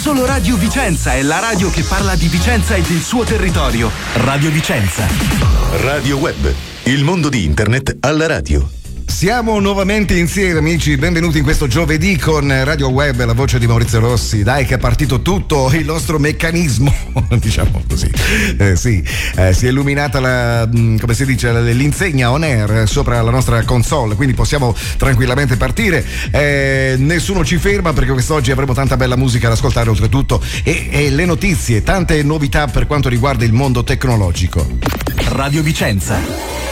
Solo Radio Vicenza è la radio che parla di Vicenza e del suo territorio. Radio Vicenza. Radio Web, il mondo di internet alla radio. Siamo nuovamente insieme, amici, benvenuti in questo giovedì con Radio Web, la voce di Maurizio Rossi. Dai che è partito tutto, il nostro meccanismo, diciamo così, si è illuminata come si dice, l'insegna on air sopra la nostra console, quindi possiamo tranquillamente partire. Nessuno ci ferma perché quest'oggi avremo tanta bella musica da ascoltare oltretutto e le notizie, tante novità per quanto riguarda il mondo tecnologico. Radio Vicenza.